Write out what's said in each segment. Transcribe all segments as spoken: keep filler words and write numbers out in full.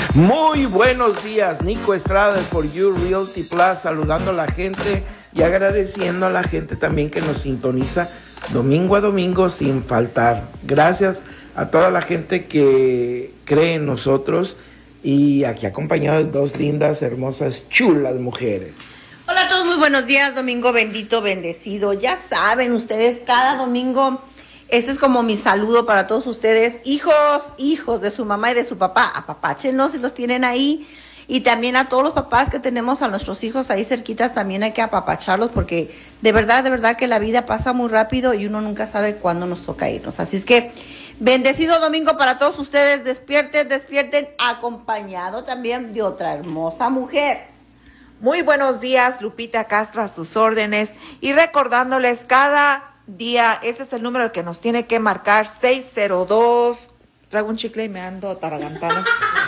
Muy buenos días, Nico Estrada de For You Realty Plus, saludando a la gente y agradeciendo a la gente también que nos sintoniza domingo a domingo sin faltar. Gracias a toda la gente que cree en nosotros y aquí acompañado de dos lindas, hermosas, chulas mujeres. Hola a todos, muy buenos días, domingo bendito, bendecido. Ya saben ustedes, cada domingo, este es como mi saludo para todos ustedes, hijos, hijos de su mamá y de su papá. Apapáchenos si los tienen ahí. Y también a todos los papás que tenemos a nuestros hijos ahí cerquitas, también hay que apapacharlos porque de verdad, de verdad que la vida pasa muy rápido y uno nunca sabe cuándo nos toca irnos. Así es que bendecido domingo para todos ustedes. Despierten, despierten, acompañado también de otra hermosa mujer. Muy buenos días, Lupita Castro, a sus órdenes. Y recordándoles cada día, ese es el número al que nos tiene que marcar, seis cero dos, traigo un chicle y me ando ataragantando.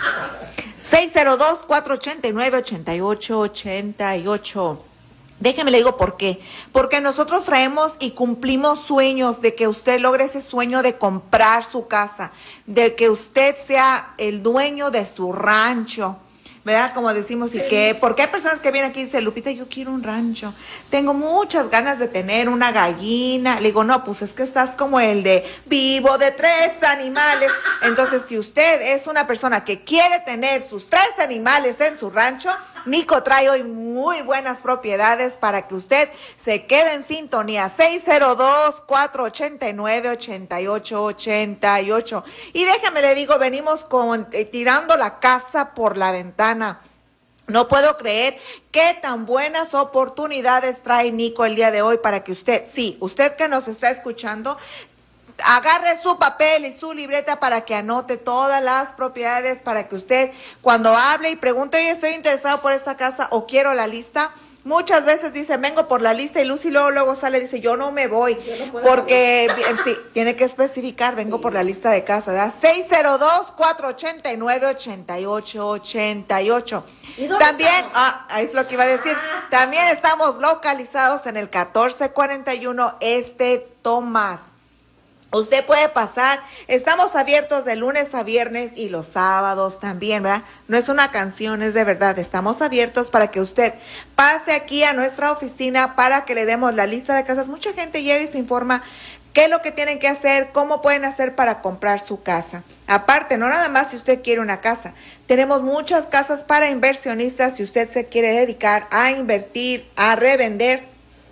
seis cero dos, cuatro ocho nueve, ocho ocho ocho ocho. Déjeme le digo por qué. Porque nosotros traemos y cumplimos sueños de que usted logre ese sueño de comprar su casa, de que usted sea el dueño de su rancho, ¿verdad? Como decimos, y que, porque hay personas que vienen aquí y dicen, Lupita, yo quiero un rancho, tengo muchas ganas de tener una gallina. Le digo, no, pues es que estás como el de vivo de tres animales. Entonces, si usted es una persona que quiere tener sus tres animales en su rancho, Nico trae hoy muy buenas propiedades para que usted se quede en sintonía. seis cero dos, cuatro ocho nueve, ocho ocho ocho ocho. Y déjame le digo, venimos con, eh, tirando la casa por la ventana. No puedo creer qué tan buenas oportunidades trae Nico el día de hoy para que usted, sí, usted que nos está escuchando, agarre su papel y su libreta para que anote todas las propiedades, para que usted cuando hable y pregunte, oye, estoy interesado por esta casa o quiero la lista. Muchas veces dice, vengo por la lista, y Lucy luego, luego sale y dice, yo no me voy, no porque sí, tiene que especificar, vengo sí. por la lista de casa, ¿verdad? seis cero dos, cuatro ocho nueve, ocho ocho ocho ocho. También, ah, es lo que iba a decir, también estamos localizados en el catorce cuarenta y uno Este Tomás. Usted puede pasar, estamos abiertos de lunes a viernes y los sábados también, ¿verdad? No es una canción, es de verdad, estamos abiertos para que usted pase aquí a nuestra oficina para que le demos la lista de casas. Mucha gente llega y se informa qué es lo que tienen que hacer, cómo pueden hacer para comprar su casa. Aparte, no nada más si usted quiere una casa, tenemos muchas casas para inversionistas si usted se quiere dedicar a invertir, a revender,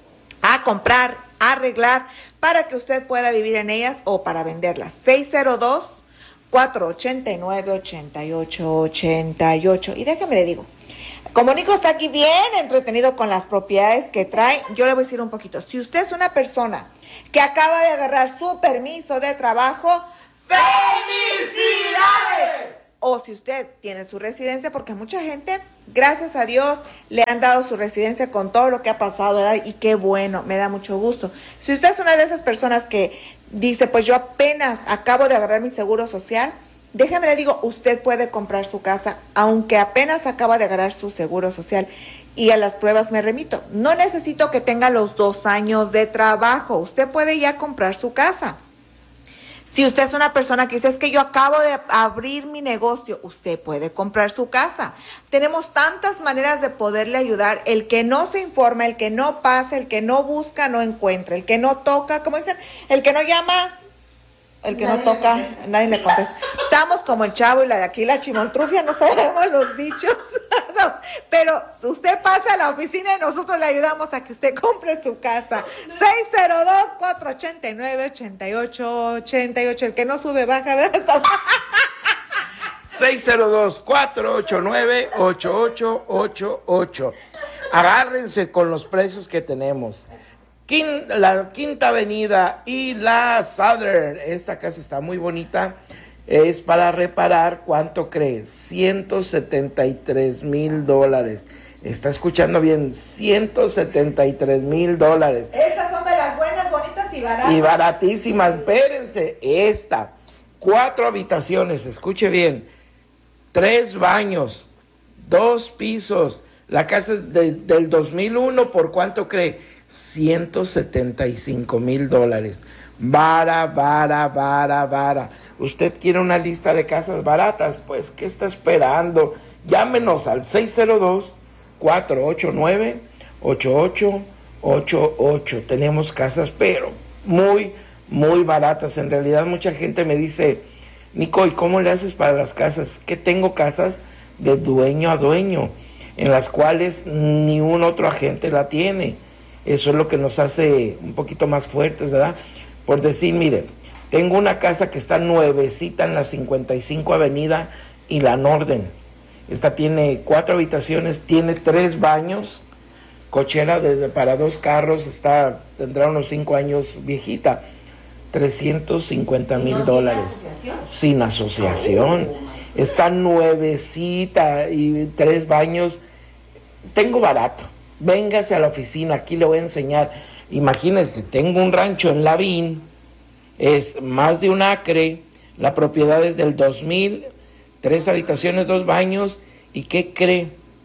a comprar, a arreglar, para que usted pueda vivir en ellas o para venderlas. seis cero dos, cuatro ocho nueve, ocho ocho ocho ocho. Y déjame le digo, como Nico está aquí bien entretenido con las propiedades que trae, yo le voy a decir un poquito. Si usted es una persona que acaba de agarrar su permiso de trabajo, ¡felicidades! O si usted tiene su residencia, porque mucha gente, gracias a Dios, le han dado su residencia con todo lo que ha pasado, ¿verdad? Y qué bueno, me da mucho gusto. Si usted es una de esas personas que dice, pues yo apenas acabo de agarrar mi seguro social, déjeme le digo, usted puede comprar su casa, aunque apenas acaba de agarrar su seguro social. Y a las pruebas me remito. No necesito que tenga los dos años de trabajo. Usted puede ya comprar su casa. Si usted es una persona que dice, es que yo acabo de abrir mi negocio, usted puede comprar su casa. Tenemos tantas maneras de poderle ayudar. El que no se informa, el que no pasa, el que no busca, no encuentra. El que no toca, como dicen, el que no llama, el que nadie no toca, le nadie le contesta. Estamos como el Chavo y la de aquí, la Chimontrufia, no sabemos los dichos. No, pero usted pasa a la oficina y nosotros le ayudamos a que usted compre su casa. seis cero dos, cuatro ocho nueve, ocho ocho ocho ocho. El que no sube, baja, ¿verdad? seis cero dos, cuatro ocho nueve, ocho ocho ocho ocho. Agárrense con los precios que tenemos. Quinta, la Quinta Avenida y la Southern. Esta casa está muy bonita. Es para reparar, ¿cuánto crees? ciento setenta y tres mil dólares. Está escuchando bien, ciento setenta y tres mil dólares. Estas son de las buenas, bonitas y baratas. Y baratísimas. Espérense, esta. Cuatro habitaciones, escuche bien. Tres baños, dos pisos. La casa es de, del dos mil uno, ¿por cuánto cree? ciento setenta y cinco mil dólares. Vara, vara, vara, vara. ¿Usted quiere una lista de casas baratas? Pues, ¿qué está esperando? Llámenos al seis cero dos, cuatro ocho nueve, ocho ocho ocho ocho. Tenemos casas, pero muy, muy baratas. En realidad, mucha gente me dice, Nico, ¿y cómo le haces para las casas? Que tengo casas de dueño a dueño, en las cuales ni un otro agente la tiene. Eso es lo que nos hace un poquito más fuertes, ¿verdad? Por decir, mire, tengo una casa que está nuevecita en la cincuenta y cinco Avenida y la Norden. Esta tiene cuatro habitaciones, tiene tres baños, cochera de, para dos carros, está, tendrá unos cinco años viejita, trescientos cincuenta mil dólares. Sin asociación. Está nuevecita y tres baños. Tengo barato. Véngase a la oficina, aquí le voy a enseñar. Imagínese, tengo un rancho en Lavín, es más de un acre, la propiedad es del dos mil, tres habitaciones, dos baños, ¿y qué cree?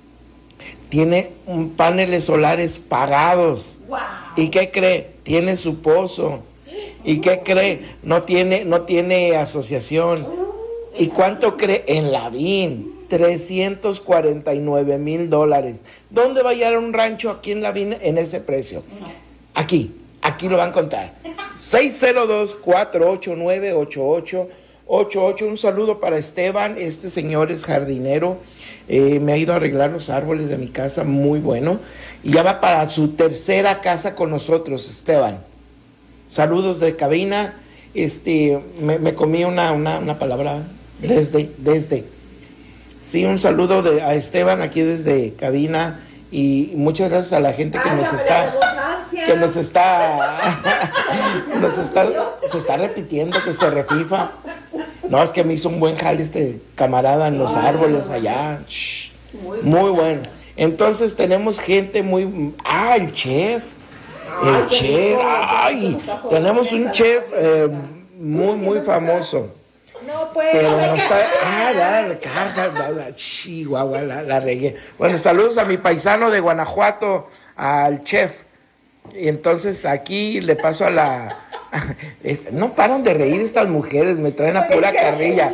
Tiene un paneles solares pagados. Wow. ¿Y qué cree? Tiene su pozo. ¿Y qué cree? No tiene, no tiene asociación. ¿Y cuánto cree? En Lavín, trescientos cuarenta y nueve mil dólares. ¿Dónde va a hallar un rancho aquí en Lavín en ese precio? Aquí, aquí lo van a encontrar. seis cero dos, cuatro ocho nueve, ocho ocho ocho ocho. Un saludo para Esteban. Este señor es jardinero. Eh, me ha ido a arreglar los árboles de mi casa, muy bueno. Y ya va para su tercera casa con nosotros, Esteban. Saludos de cabina. Este, me, me comí una, una, una palabra desde, desde. Sí, un saludo de, a Esteban aquí desde cabina. Y muchas gracias a la gente que nos está, que nos está, nos está, se está repitiendo, que se refifa. No, es que me hizo un buen jale este camarada en los árboles allá. Shh, muy bueno. Entonces tenemos gente muy, ah, el chef, el chef, ay, tenemos un chef eh, muy, muy famoso. No, pues. Pero no está. Ah, la caja, la, la, chihuahua, la, la regué. Bueno, saludos a mi paisano de Guanajuato, al chef. Y entonces aquí le paso a la. No paran de reír estas mujeres, me traen a pura carrilla.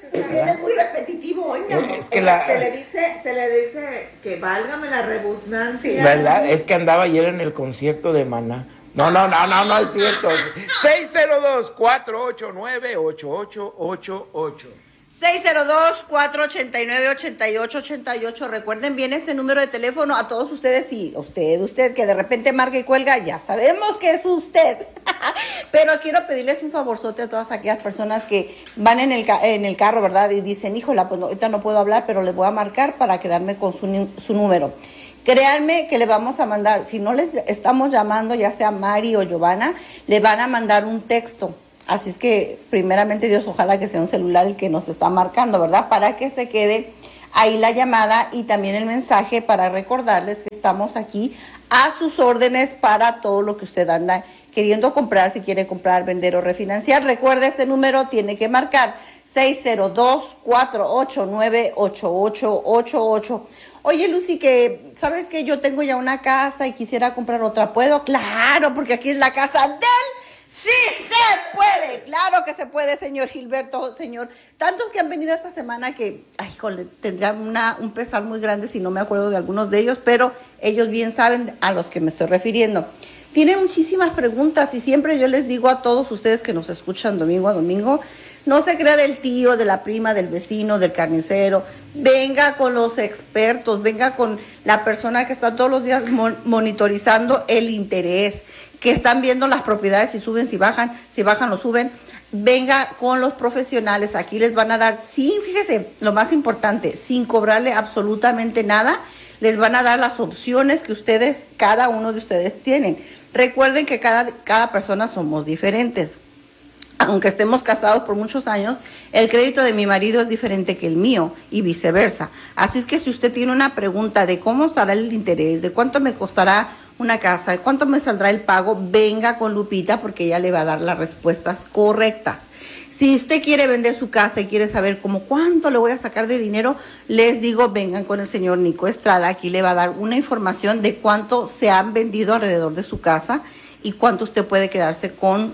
Es muy repetitivo hoy, mi amor. Es que la- Se le dice, se le dice que válgame la rebusnancia. ¿Verdad? Es que andaba ayer en el concierto de Maná. No, no, no, no, no es cierto. seis cero dos, cuatro ocho nueve, ocho ocho ocho ocho. seis cero dos, cuatro ocho nueve, ocho ocho ocho ocho. Recuerden bien este número de teléfono a todos ustedes. Y usted, usted que de repente marca y cuelga, ya sabemos que es usted. Pero quiero pedirles un favorzote a todas aquellas personas que van en el, ca- en el carro, ¿verdad? Y dicen, híjola, pues no, ahorita no puedo hablar, pero les voy a marcar para quedarme con su, nu- su número. Créanme que le vamos a mandar, si no les estamos llamando, ya sea Mari o Giovanna, le van a mandar un texto. Así es que, primeramente Dios, ojalá que sea un celular el que nos está marcando, ¿verdad? Para que se quede ahí la llamada y también el mensaje para recordarles que estamos aquí a sus órdenes para todo lo que usted anda queriendo comprar, si quiere comprar, vender o refinanciar. Recuerde, este número tiene que marcar seis cero dos, cuatro ocho nueve, ocho ocho ocho ocho. Oye, Lucy, que sabes que yo tengo ya una casa y quisiera comprar otra. ¿Puedo? Claro, porque aquí es la casa del... ¡Sí se puede! Claro que se puede, señor Gilberto, señor. Tantos que han venido esta semana que, ay, jole, tendría una, un pesar muy grande si no me acuerdo de algunos de ellos, pero ellos bien saben a los que me estoy refiriendo. Tienen muchísimas preguntas y siempre yo les digo a todos ustedes que nos escuchan domingo a domingo, no se crea del tío, de la prima, del vecino, del carnicero. Venga con los expertos, venga con la persona que está todos los días mon- monitorizando el interés, que están viendo las propiedades, si suben, si bajan, si bajan o suben. Venga con los profesionales, aquí les van a dar, sí, fíjese, lo más importante, sin cobrarle absolutamente nada, les van a dar las opciones que ustedes, cada uno de ustedes tienen. Recuerden que cada, cada persona somos diferentes. Aunque estemos casados por muchos años, el crédito de mi marido es diferente que el mío y viceversa. Así es que si usted tiene una pregunta de cómo estará el interés, de cuánto me costará una casa, de cuánto me saldrá el pago, venga con Lupita porque ella le va a dar las respuestas correctas. Si usted quiere vender su casa y quiere saber cómo cuánto le voy a sacar de dinero, les digo, vengan con el señor Nico Estrada. Aquí le va a dar una información de cuánto se han vendido alrededor de su casa y cuánto usted puede quedarse con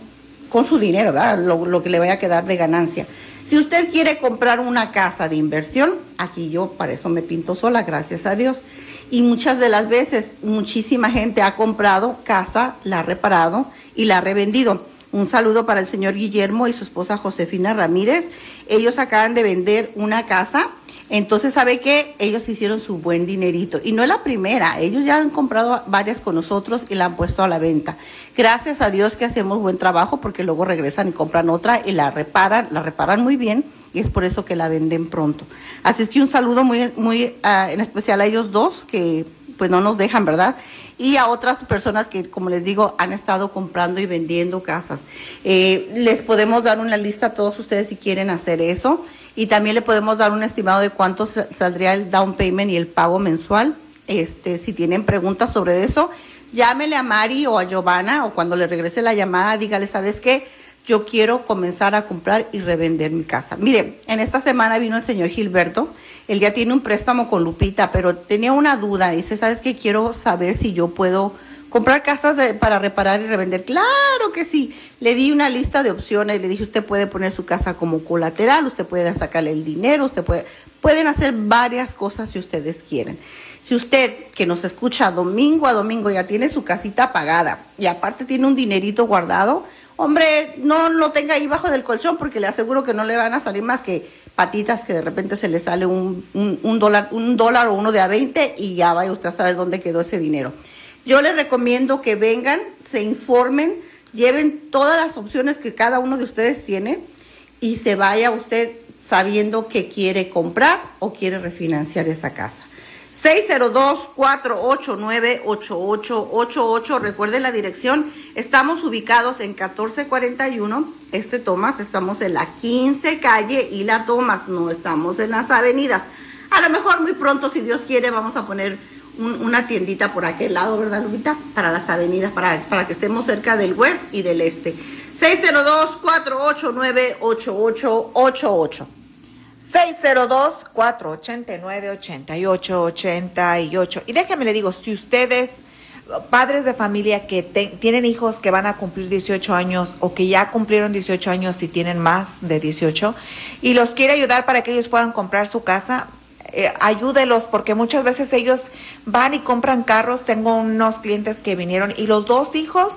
con su dinero, ¿verdad? Lo, lo que le vaya a quedar de ganancia. Si usted quiere comprar una casa de inversión, aquí yo para eso me pinto sola, gracias a Dios. Y muchas de las veces, muchísima gente ha comprado casa, la ha reparado y la ha revendido. Un saludo para el señor Guillermo y su esposa Josefina Ramírez. Ellos acaban de vender una casa. Entonces, ¿sabe qué? Ellos hicieron su buen dinerito. Y no es la primera. Ellos ya han comprado varias con nosotros y la han puesto a la venta. Gracias a Dios que hacemos buen trabajo porque luego regresan y compran otra y la reparan, la reparan muy bien y es por eso que la venden pronto. Así es que un saludo muy, muy uh, en especial a ellos dos que pues no nos dejan, ¿verdad? Y a otras personas que, como les digo, han estado comprando y vendiendo casas. Eh, les podemos dar una lista a todos ustedes si quieren hacer eso. Y también le podemos dar un estimado de cuánto saldría el down payment y el pago mensual. Este, si tienen preguntas sobre eso, llámele a Mari o a Giovanna o cuando le regrese la llamada, dígale, ¿sabes qué? Yo quiero comenzar a comprar y revender mi casa. Mire, en esta semana vino el señor Gilberto. Él ya tiene un préstamo con Lupita, pero tenía una duda. Dice, ¿sabes qué? Quiero saber si yo puedo comprar casas de, para reparar y revender. Claro que sí. Le di una lista de opciones. Le dije, usted puede poner su casa como colateral, usted puede sacarle el dinero, usted puede, pueden hacer varias cosas si ustedes quieren. Si usted, que nos escucha domingo a domingo, ya tiene su casita pagada y aparte tiene un dinerito guardado, hombre, no lo tenga ahí bajo del colchón porque le aseguro que no le van a salir más que patitas que de repente se le sale un, un, un dólar, un dólar o uno de a veinte y ya vaya usted a saber dónde quedó ese dinero. Yo les recomiendo que vengan, se informen, lleven todas las opciones que cada uno de ustedes tiene y se vaya usted sabiendo que quiere comprar o quiere refinanciar esa casa. seis cero dos, cuatro ocho nueve, ocho ocho ocho ocho. Recuerden la dirección. Estamos ubicados en catorce cuarenta y uno. Este Thomas, estamos en la quince calle y la Thomas. No estamos en las avenidas. A lo mejor muy pronto, si Dios quiere, vamos a poner un, una tiendita por aquel lado, ¿verdad, Lupita? Para las avenidas, para, para que estemos cerca del West y del Este. seis cero dos, cuatro ocho nueve, ocho ocho ocho ocho. seis cero dos, cuatro ocho nueve, ocho ocho ocho ocho. Y déjeme le digo, si ustedes, padres de familia que te, tienen hijos que van a cumplir dieciocho años o que ya cumplieron dieciocho años y tienen más de dieciocho y los quiere ayudar para que ellos puedan comprar su casa, eh, ayúdelos porque muchas veces ellos van y compran carros. Tengo unos clientes que vinieron y los dos hijos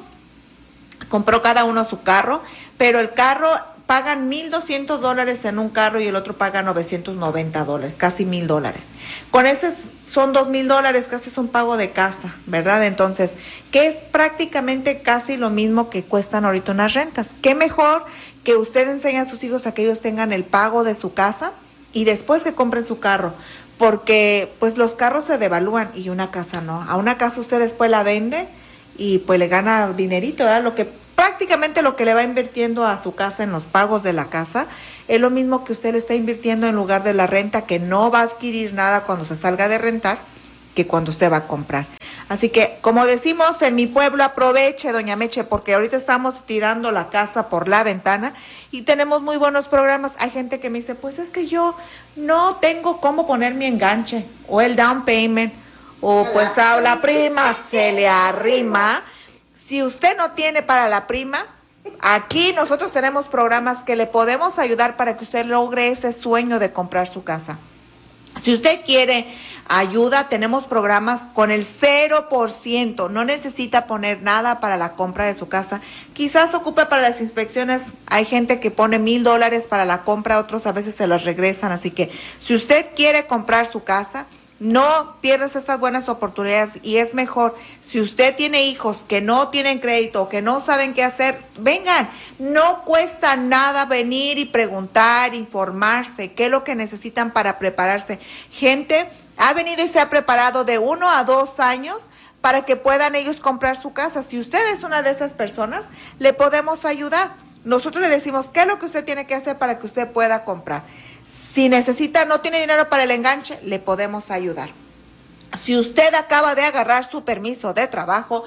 compró cada uno su carro, pero el carro pagan mil doscientos dólares en un carro y el otro paga novecientos noventa dólares, casi mil dólares. Con ese son dos mil dólares, casi es un pago de casa, ¿verdad? Entonces, que es prácticamente casi lo mismo que cuestan ahorita unas rentas. ¿Qué mejor que usted enseñe a sus hijos a que ellos tengan el pago de su casa y después que compren su carro? Porque pues los carros se devalúan y una casa no. A una casa usted después la vende y pues le gana dinerito, ¿verdad? Lo que prácticamente lo que le va invirtiendo a su casa en los pagos de la casa es lo mismo que usted le está invirtiendo en lugar de la renta, que no va a adquirir nada cuando se salga de rentar que cuando usted va a comprar. Así que, como decimos en mi pueblo, aproveche, doña Meche, porque ahorita estamos tirando la casa por la ventana y tenemos muy buenos programas. Hay gente que me dice, pues es que yo no tengo cómo poner mi enganche o el down payment o pues a la prima se le arrima. Si usted no tiene para la prima, aquí nosotros tenemos programas que le podemos ayudar para que usted logre ese sueño de comprar su casa. Si usted quiere ayuda, tenemos programas con el cero por ciento. No necesita poner nada para la compra de su casa. Quizás ocupe para las inspecciones. Hay gente que pone mil dólares para la compra, otros a veces se los regresan. Así que si usted quiere comprar su casa, no pierdas estas buenas oportunidades y es mejor, si usted tiene hijos que no tienen crédito, que no saben qué hacer, vengan, no cuesta nada venir y preguntar, informarse, qué es lo que necesitan para prepararse. Gente ha venido y se ha preparado de uno a dos años para que puedan ellos comprar su casa. Si usted es una de esas personas, le podemos ayudar. Nosotros le decimos qué es lo que usted tiene que hacer para que usted pueda comprar. Si necesita, no tiene dinero para el enganche, le podemos ayudar. Si usted acaba de agarrar su permiso de trabajo,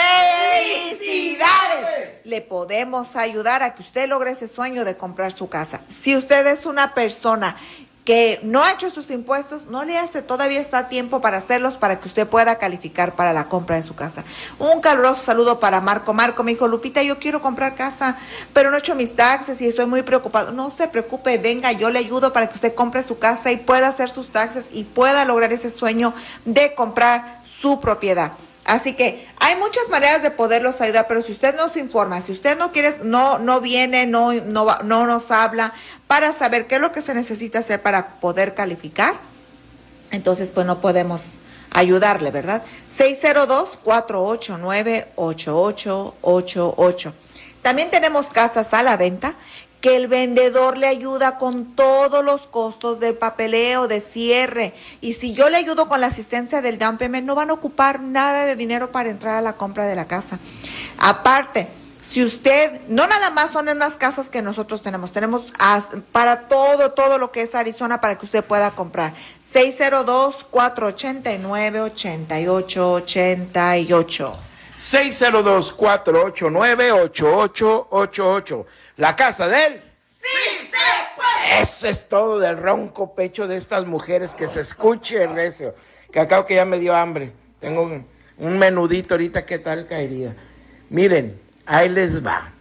¡felicidades! Le podemos ayudar a que usted logre ese sueño de comprar su casa. Si usted es una persona que no ha hecho sus impuestos, no le hace, todavía está a tiempo para hacerlos para que usted pueda calificar para la compra de su casa. Un caluroso saludo para Marco. Marco me dijo, Lupita, yo quiero comprar casa, pero no he hecho mis taxes y estoy muy preocupado. No se preocupe, venga, yo le ayudo para que usted compre su casa y pueda hacer sus taxes y pueda lograr ese sueño de comprar su propiedad. Así que hay muchas maneras de poderlos ayudar, pero si usted no se informa, si usted no quiere, no, no viene, no, no, no nos habla para saber qué es lo que se necesita hacer para poder calificar, entonces pues no podemos ayudarle, ¿verdad? seis cero dos, cuatro ocho nueve, ocho ocho ocho ocho. También tenemos casas a la venta que el vendedor le ayuda con todos los costos del papeleo, de cierre. Y si yo le ayudo con la asistencia del down payment, no van a ocupar nada de dinero para entrar a la compra de la casa. Aparte, si usted, no nada más son en las casas que nosotros tenemos, tenemos as, para todo, todo lo que es Arizona para que usted pueda comprar. seis cero dos, cuatro ocho nueve, ocho ocho ocho ocho. seis cero dos, cuatro ocho nueve, ocho ocho ocho ocho. La casa de él. ¡Sí se puede! Eso es todo del ronco pecho de estas mujeres, que se escuche el recio. Que acabo que ya me dio hambre. Tengo un, un menudito ahorita, ¿qué tal caería? Miren, ahí les va.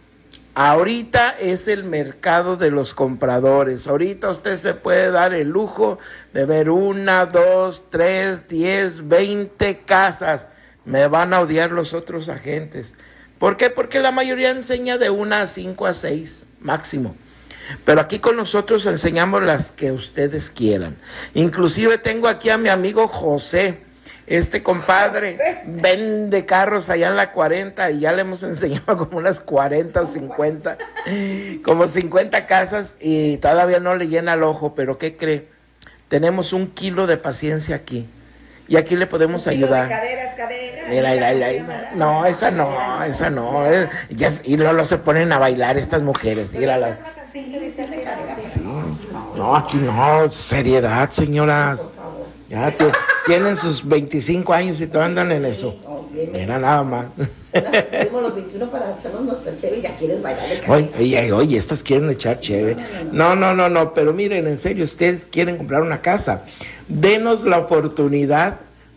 Ahorita es el mercado de los compradores. Ahorita usted se puede dar el lujo de ver una, dos, tres, diez, veinte casas. Me van a odiar los otros agentes. ¿Por qué? Porque la mayoría enseña de una a cinco a seis máximo. Pero aquí con nosotros enseñamos las que ustedes quieran. Inclusive tengo aquí a mi amigo José. Este compadre vende carros allá en la cuarenta y ya le hemos enseñado como unas cuarenta o cincuenta, como cincuenta casas y todavía no le llena el ojo. Pero ¿qué cree? Tenemos un kilo de paciencia aquí. Y aquí le podemos ayudar. Caderas, caderas. Mira, mira, mira. No, esa no, esa no. Es, ya, y luego se ponen a bailar estas mujeres. Mírala. Sí. No, aquí no. Seriedad, señoras. Ya te, tienen sus veinticinco años y todavía andan en eso. Mira nada más. Tenemos los veintiuno para echarnos nuestra cheve y ya quieres bailar de cara. Oye, oye, oye, estas quieren echar cheve. No, no, no, no, pero miren, en serio, ustedes quieren comprar una casa. Denos la oportunidad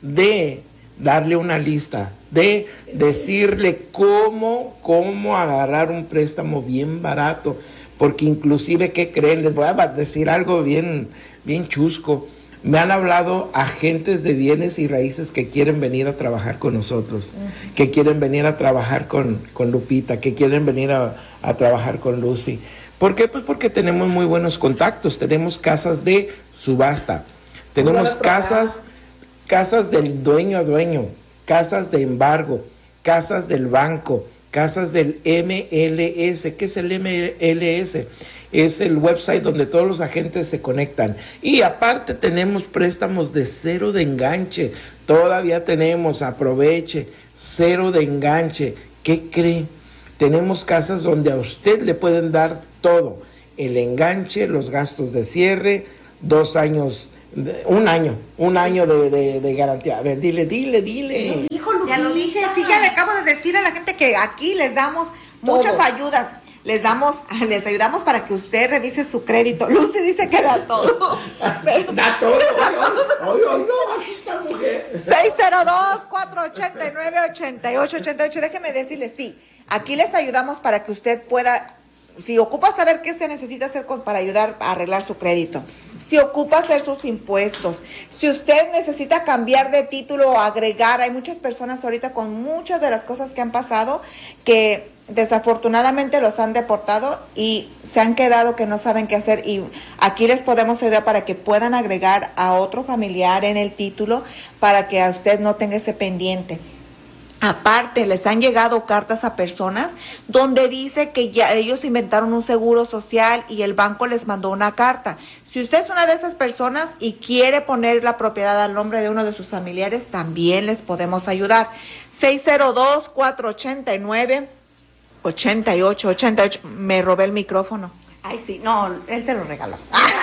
de darle una lista, de decirle cómo, cómo agarrar un préstamo bien barato, porque inclusive, ¿qué creen? Les voy a decir algo bien, bien chusco. Me han hablado agentes de bienes y raíces que quieren venir a trabajar con nosotros, uh-huh. que quieren venir a trabajar con, con Lupita, que quieren venir a, a trabajar con Lucy. ¿Por qué? Pues porque tenemos muy buenos contactos, tenemos casas de subasta, tenemos casas, casas del dueño a dueño, casas de embargo, casas del banco, casas del M L S. ¿Qué es el M L S? Es el website donde todos los agentes se conectan. Y aparte tenemos préstamos de cero de enganche. Todavía tenemos, aproveche, cero de enganche. ¿Qué cree? Tenemos casas donde a usted le pueden dar todo. El enganche, los gastos de cierre, dos años, un año, un año de, de, de garantía. A ver, dile, dile, dile. Ya lo dije, sí, ya le acabo de decir a la gente que aquí les damos muchas ayudas. Les damos, les ayudamos para que usted revise su crédito. Lucy dice que da todo. Da todo. Oye, no, así esta mujer. seis cero dos, cuatro ocho nueve, ocho ocho ocho ocho. Déjeme decirle, sí, aquí les ayudamos para que usted pueda, si ocupa saber qué se necesita hacer con, para ayudar a arreglar su crédito, si ocupa hacer sus impuestos, si usted necesita cambiar de título o agregar, hay muchas personas ahorita con muchas de las cosas que han pasado que desafortunadamente los han deportado y se han quedado que no saben qué hacer, y aquí les podemos ayudar para que puedan agregar a otro familiar en el título para que a usted no tenga ese pendiente. Aparte, les han llegado cartas a personas donde dice que ya ellos inventaron un seguro social y el banco les mandó una carta. Si usted es una de esas personas y quiere poner la propiedad al nombre de uno de sus familiares, también les podemos ayudar. seis cero dos, cuatro ocho nueve, ocho ocho ocho ocho. Me robé el micrófono. Ay, sí, no, él te lo regaló.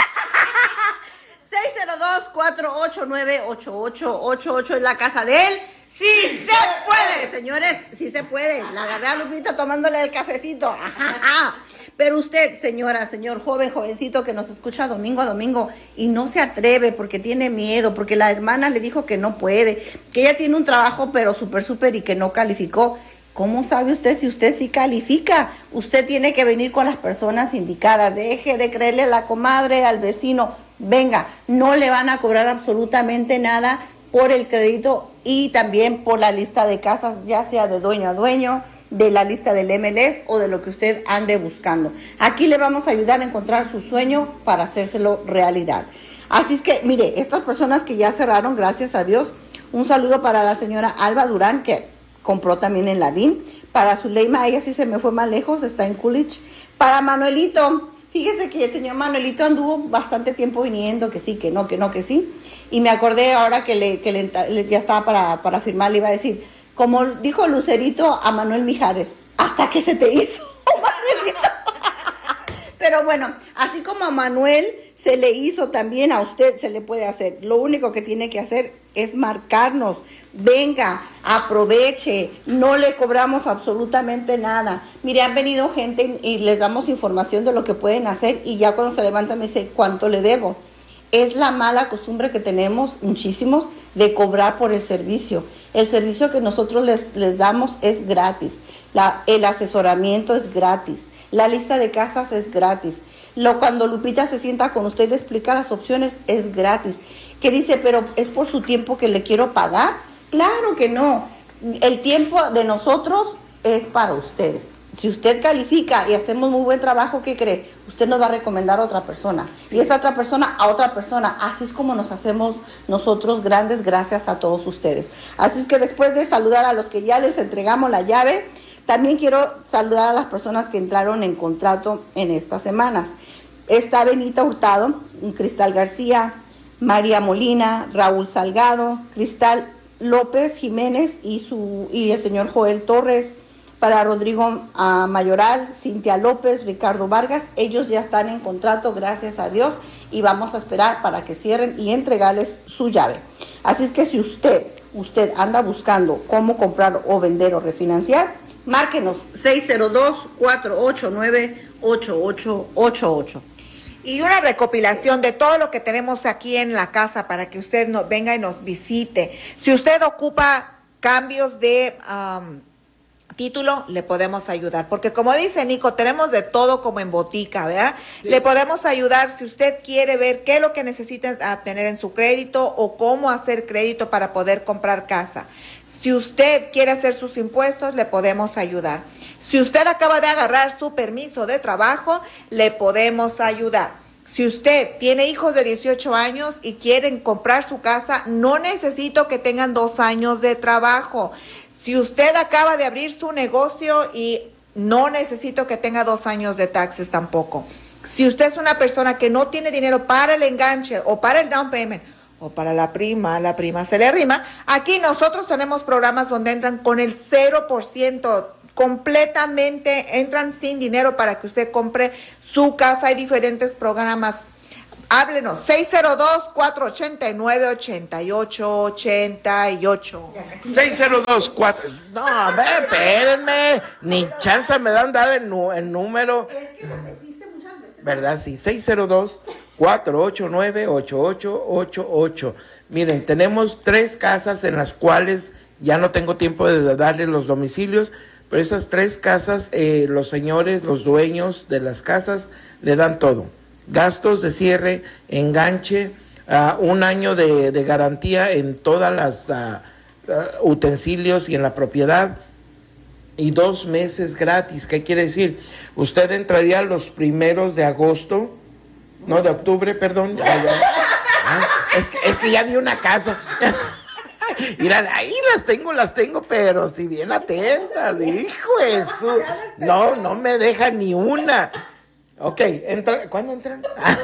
seis cero dos, cuatro ocho nueve, ocho ocho ocho ocho es la casa de él. ¡Sí se puede, señores! ¡Sí se puede! La agarré a Lupita tomándole el cafecito. Pero usted, señora, señor, joven, jovencito que nos escucha domingo a domingo y no se atreve porque tiene miedo, porque la hermana le dijo que no puede, que ella tiene un trabajo pero súper, súper y que no calificó. ¿Cómo sabe usted si usted sí califica? Usted tiene que venir con las personas indicadas. Deje de creerle a la comadre, al vecino. Venga, no le van a cobrar absolutamente nada por el crédito y también por la lista de casas, ya sea de dueño a dueño, de la lista del M L S o de lo que usted ande buscando. Aquí le vamos a ayudar a encontrar su sueño para hacérselo realidad. Así es que, mire, estas personas que ya cerraron, gracias a Dios, un saludo para la señora Alba Durán, que compró también en la V I N. Para Zuleima, ella sí se me fue más lejos, está en Coolidge. Para Manuelito, fíjese que el señor Manuelito anduvo bastante tiempo viniendo, que sí, que no, que no, que sí. Y me acordé ahora que, le, que le, le, ya estaba para, para firmar, le iba a decir, como dijo Lucerito a Manuel Mijares, hasta que se te hizo, Manuelito. Pero bueno, así como a Manuel se le hizo, también a usted se le puede hacer. Lo único que tiene que hacer es marcarnos. Venga, aproveche, no le cobramos absolutamente nada. Mire, han venido gente y les damos información de lo que pueden hacer y ya cuando se levantan me dice, ¿cuánto le debo? Es la mala costumbre que tenemos muchísimos de cobrar por el servicio. El servicio que nosotros les, les damos es gratis. La, el asesoramiento es gratis. La lista de casas es gratis. Lo, cuando Lupita se sienta con usted y le explica las opciones, es gratis. Que dice, pero es por su tiempo que le quiero pagar. Claro que no. El tiempo de nosotros es para ustedes. Si usted califica y hacemos muy buen trabajo, ¿qué cree? Usted nos va a recomendar a otra persona. Sí. Y esa otra persona a otra persona. Así es como nos hacemos nosotros grandes gracias a todos ustedes. Así es que después de saludar a los que ya les entregamos la llave, también quiero saludar a las personas que entraron en contrato en estas semanas. Está Benita Hurtado, Cristal García, María Molina, Raúl Salgado, Cristal López Jiménez y, su, y el señor Joel Torres. Para Rodrigo uh, Mayoral, Cintia López, Ricardo Vargas, ellos ya están en contrato, gracias a Dios, y vamos a esperar para que cierren y entregarles su llave. Así es que si usted, usted anda buscando cómo comprar o vender o refinanciar, márquenos seis cero dos, cuatro ocho nueve, ocho ocho ocho ocho. Y una recopilación de todo lo que tenemos aquí en la casa para que usted nos venga y nos visite. Si usted ocupa cambios de um, título, le podemos ayudar. Porque como dice Nico, tenemos de todo como en botica, ¿verdad? Sí. Le podemos ayudar si usted quiere ver qué es lo que necesita tener en su crédito o cómo hacer crédito para poder comprar casa. Si usted quiere hacer sus impuestos, le podemos ayudar. Si usted acaba de agarrar su permiso de trabajo, le podemos ayudar. Si usted tiene hijos de dieciocho años y quieren comprar su casa, no necesito que tengan dos años de trabajo. Si usted acaba de abrir su negocio y no necesito que tenga dos años de taxes tampoco. Si usted es una persona que no tiene dinero para el enganche o para el down payment, o para la prima, la prima se le arrima. Aquí nosotros tenemos programas donde entran con el cero por ciento, completamente entran sin dinero para que usted compre su casa. Hay diferentes programas. Háblenos, seis cero dos, cuatro ocho nueve, ocho ocho ocho ocho. seis cero dos, cuatro... No, a ver, espérenme. Ni chance me dan dar el, el número. ¿Verdad? Sí, seis cero dos, cuatro ocho nueve, ocho ocho ocho ocho. Miren, tenemos tres casas en las cuales ya no tengo tiempo de darles los domicilios, pero esas tres casas, eh, los señores, los dueños de las casas, le dan todo. Gastos de cierre, enganche, uh, un año de, de garantía en todas las uh, uh, utensilios y en la propiedad, y dos meses gratis. ¿Qué quiere decir? Usted entraría los primeros de agosto, no, de octubre, perdón. Ya, ya. Ah, es, que, es que ya di una casa. Mira, ahí las tengo, las tengo, pero si bien atentas, hijo de su... No, no me deja ni una. Ok, entra, ¿cuándo entran?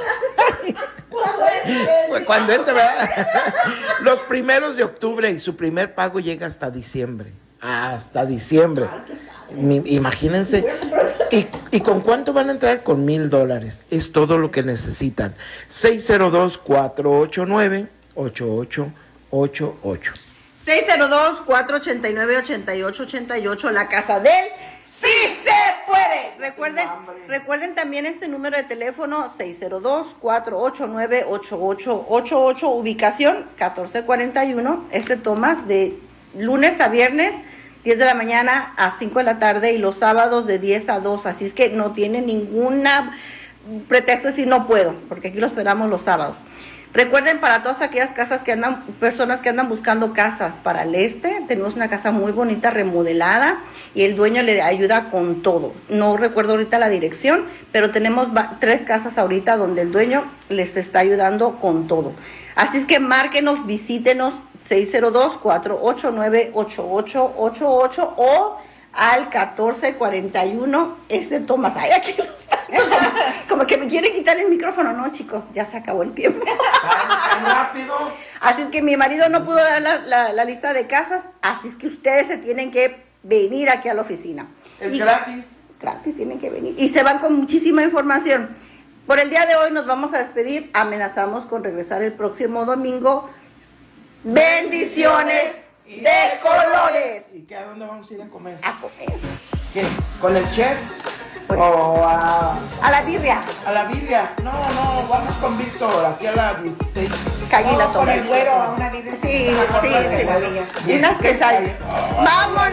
Cuando entra, ¿verdad? Los primeros de octubre, y su primer pago llega hasta diciembre. Hasta diciembre. Mi, imagínense. ¿Y, ¿Y con cuánto van a entrar? Con mil dólares. Es todo lo que necesitan. seis cero dos, cuatro ocho nueve, ocho ocho ocho ocho. seis cero dos, cuatro ocho nueve, ocho ocho ocho ocho, la casa del ¡Sí se puede! Recuerden, recuerden también este número de teléfono seis cero dos, cuatro ocho nueve, ocho ocho ocho ocho, ubicación catorce cuarenta y uno, este Tomás, de lunes a viernes, diez de la mañana a cinco de la tarde y los sábados de diez a dos, así es que no tiene ninguna pretexto de decir no puedo, porque aquí lo esperamos los sábados. Recuerden, para todas aquellas casas que andan, personas que andan buscando casas para el este, tenemos una casa muy bonita, remodelada, y el dueño le ayuda con todo. No recuerdo ahorita la dirección, pero tenemos tres casas ahorita donde el dueño les está ayudando con todo. Así es que márquenos, visítenos, seis cero dos, cuatro ocho nueve, ocho ocho ocho ocho o al catorce cuarenta y uno, este Tomás. Ay, aquí lo está. Como, como que me quieren quitar el micrófono. No, chicos, ya se acabó el tiempo. Tan rápido. Así es que mi marido no pudo dar la, la, la lista de casas, así es que ustedes se tienen que venir aquí a la oficina. Es Y gratis. Gratis, tienen que venir. Y se van con muchísima información. Por el día de hoy nos vamos a despedir. Amenazamos con regresar el próximo domingo. Bendiciones de colores. ¿Y qué, a dónde vamos a ir a comer? A comer. ¿Qué? ¿Con el chef? Pues, ¿O a, a la birria. a la birria? No, no, vamos con Víctor, aquí a la dieciséis. Calle la Con Torre. el güero a una vida. Sí, sí, sí. dieciséis. Unas quesadillas. ¡Vamos!